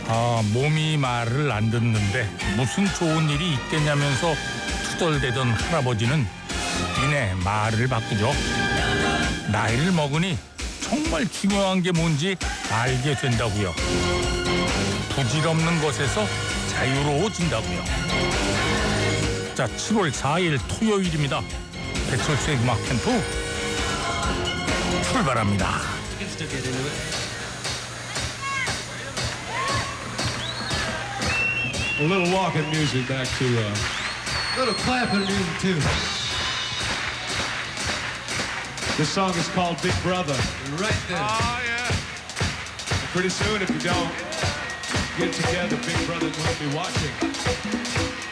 몸이 말을 안 듣는데 무슨 좋은 일이 있겠냐면서 투덜대던 할아버지는 이내 말을 바꾸죠. 나이를 먹으니 정말 중요한 게 뭔지 알게 된다고요. 부질없는 것에서 자유로워진다고요. 자, 7월 4일 토요일입니다. 배철수의 음악 캠프 출발합니다. A little walking music back to A little clapping music too. this song is called Big Brother. Right there. Oh yeah. Pretty soon, if you don't get together, Big Brother's gonna be watching.